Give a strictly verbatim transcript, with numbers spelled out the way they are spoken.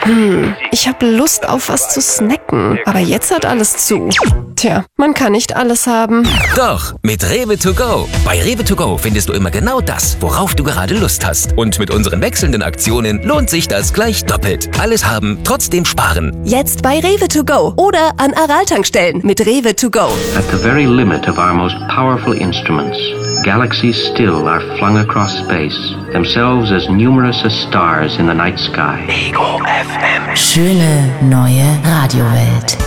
Hm, ich habe Lust auf was zu snacken, aber jetzt hat alles zu. Tja, man kann nicht alles haben. Doch, mit Rewe to go. Bei Rewe to go findest du immer genau das, worauf du gerade Lust hast. Und mit unseren wechselnden Aktionen lohnt sich das gleich doppelt. Alles haben, trotzdem sparen. Jetzt bei Rewe to go oder an Aral-Tankstellen mit Rewe to go. At the very limit of our most powerful instruments, galaxies still are flung across space, themselves as numerous as stars in the night sky. Schöne neue Radiowelt.